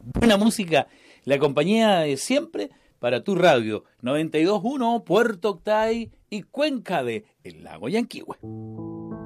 buena música, la compañía de siempre para tu radio 92.1 Puerto Octay y Cuenca de el lago Yanquihue.